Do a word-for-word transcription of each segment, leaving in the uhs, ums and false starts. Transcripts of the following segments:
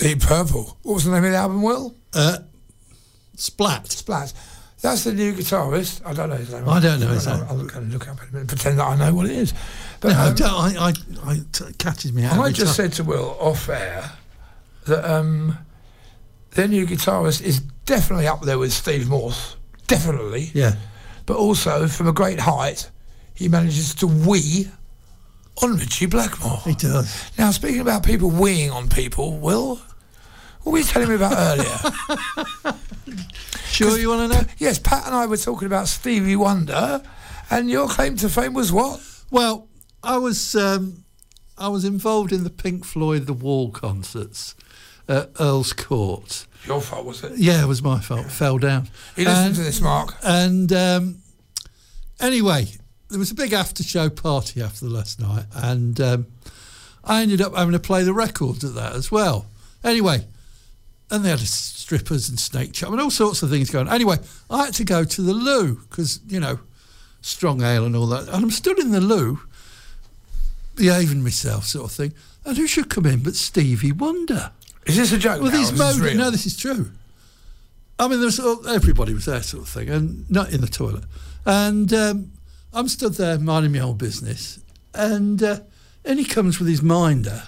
Deep Purple. What was the name of the album, Will? Uh, Splat. Splat. That's the new guitarist. I don't know his name. I don't know his name. I'll look, look up and pretend that I know what it is. But no, um, don't, I, I, I, it catches me out. I just time. said to Will off air that um, their new guitarist is definitely up there with Steve Morse. Definitely. Yeah. But also, from a great height, he manages to wee on Richie Blackmore. He does. Now, speaking about people weeing on people, Will, what were you telling me about earlier? Sure you want to know? Yes, Pat and I were talking about Stevie Wonder, and your claim to fame was what? Well, I was um, I was involved in the Pink Floyd The Wall concerts at Earl's Court. Your fault, was it? Yeah, it was my fault. Fell down. You listened and, to this, Mark. And um, anyway, there was a big after-show party after the last night, and um, I ended up having to play the records at that as well. Anyway, and they had strippers and snake charm and all sorts of things going on. Anyway, I had to go to the loo because, you know, strong ale and all that. And I'm stood in the loo, behaving myself sort of thing, and who should come in but Stevie Wonder? Is this a joke? Well, now, these or is this modes. real? No, this is true. I mean, there was everybody was there, sort of thing, and not in the toilet. And um, I'm stood there minding my own business, and uh, and he comes with his minder,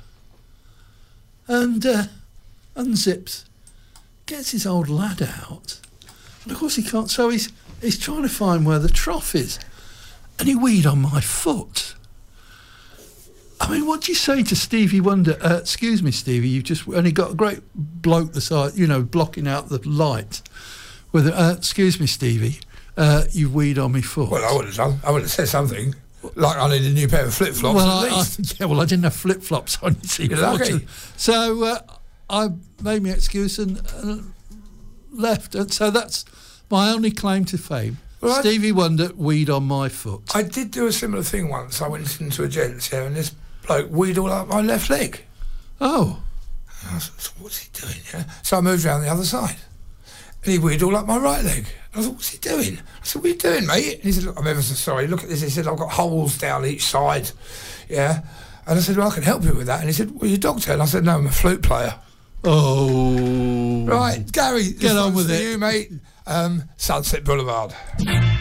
and uh, unzips, gets his old lad out, and of course he can't. So he's he's trying to find where the trough is, and he weed on my foot. I mean, what do you say to Stevie Wonder? Uh, excuse me, Stevie, you've just only got a great bloke the side, you know, blocking out the light. With uh, excuse me, Stevie, uh, you've weed on me foot. Well, I would have done. I would have said something like I need a new pair of flip flops. Well, at I, least. I, yeah, well, I didn't have flip flops on. You see, You're lucky. So uh, I made my excuse and uh, left, and so that's my only claim to fame. Well, Stevie Wonder, weed on my foot. I did do a similar thing once. I went into a gents here, and this bloke weed all up my left leg. Oh. I was, so what's he doing? Yeah? So I moved around the other side, and he weed all up my right leg. I thought, what's he doing? I said, what are you doing, mate? And he said, look, I'm ever so sorry. Look at this. He said, I've got holes down each side. Yeah. And I said, well, I can help you with that. And he said, well, you're a doctor. And I said, no, I'm a flute player. Oh. Right, Gary, get on with it. it. You, mate. Um, Sunset Boulevard.